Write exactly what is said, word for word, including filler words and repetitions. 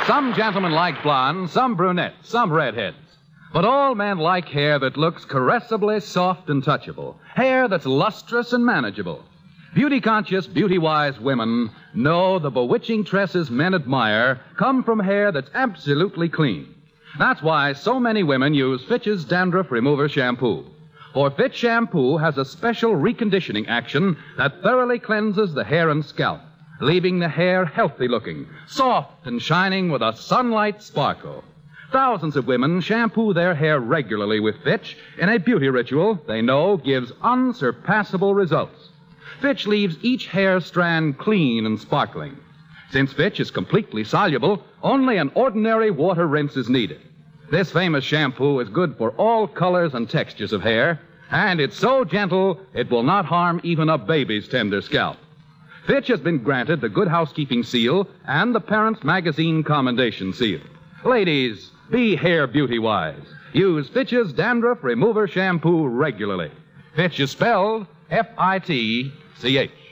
Some gentlemen like blondes, some brunettes, some redheads. But all men like hair that looks caressably soft and touchable. Hair that's lustrous and manageable. Beauty-conscious, beauty-wise women know the bewitching tresses men admire come from hair that's absolutely clean. That's why so many women use Fitch's Dandruff Remover Shampoo. For Fitch Shampoo has a special reconditioning action that thoroughly cleanses the hair and scalp, leaving the hair healthy-looking, soft and shining with a sunlight sparkle. Thousands of women shampoo their hair regularly with Fitch in a beauty ritual they know gives unsurpassable results. Fitch leaves each hair strand clean and sparkling. Since Fitch is completely soluble, only an ordinary water rinse is needed. This famous shampoo is good for all colors and textures of hair, and it's so gentle it will not harm even a baby's tender scalp. Fitch has been granted the Good Housekeeping Seal and the Parents Magazine Commendation Seal. Ladies, be hair beauty-wise. Use Fitch's Dandruff Remover Shampoo regularly. Fitch is spelled F I T C H.